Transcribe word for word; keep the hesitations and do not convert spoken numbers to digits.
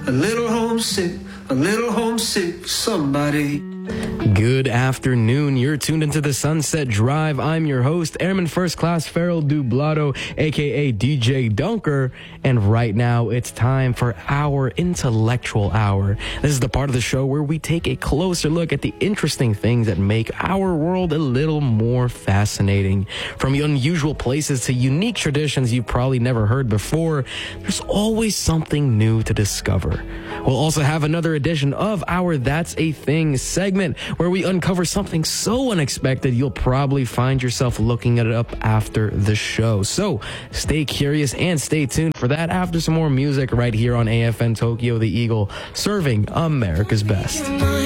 a little homesick, a little homesick, somebody. Good afternoon. You're tuned into the Sunset Drive. I'm your host, Airman First Class Farrell Dublado, aka D J Dunker. And right now it's time for our intellectual hour. This is the part of the show where we take a closer look at the interesting things that make our world a little more fascinating. From unusual places to unique traditions you've probably never heard before, there's always something new to discover. We'll also have another edition of our That's a Thing segment, where we uncover something so unexpected you'll probably find yourself looking it up after the show. So stay curious and stay tuned for that after some more music right here on A F N Tokyo the Eagle, serving America's best.